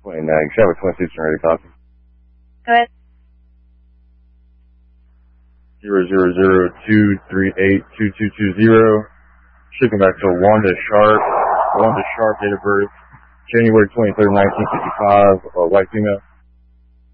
29. Shower 26 and ready, copy. Go ahead. 000-238-2220. Shipping back to Wanda Sharp. Wanda Sharp, date of birth, January 23rd, 1955, white female.